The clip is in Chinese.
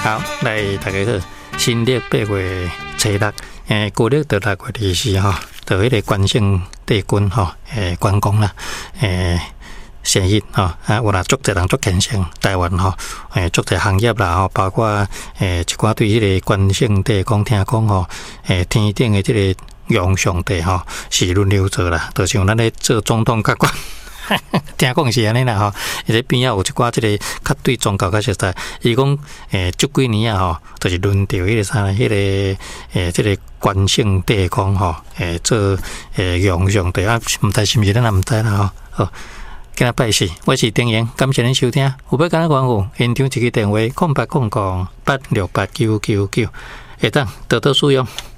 好，来大家好，新历8月初6，旧历就6月24吼，就迄个关圣帝君吼，关公啦，生日吼，有啦，足侪人足虔诚，台湾吼，足侪行业啦吼，包括一寡对迄个关圣帝君听讲吼，天顶的即个用上帝吼是轮流做啦，就像咱咧做总统甲官。听讲是安尼啦吼，伊咧边仔有一寡即个较对宗教较熟悉，伊讲足几年啊吼，就是轮到迄个啥，迄个即个关圣帝君吼，做用上帝啊，毋知是毋是咱也毋知啦吼。好，今仔拜四，我是丁言，感谢恁收听。有要敢若关乎，现场一个电话：0809868999，会当多多使用。